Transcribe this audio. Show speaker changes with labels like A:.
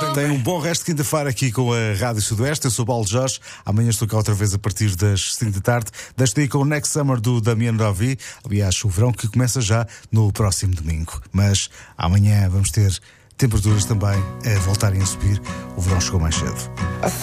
A: Tem um bom resto de quinta-feira aqui com a Rádio Sudoeste. Eu sou o Paulo Jorge. Amanhã estou cá outra vez a partir das 5 da tarde. Deixo-te aí com o Next Summer do Damien Ravi. Aliás, o verão que começa já no próximo domingo. Mas amanhã vamos ter temperaturas também a voltarem a subir. O verão chegou mais cedo.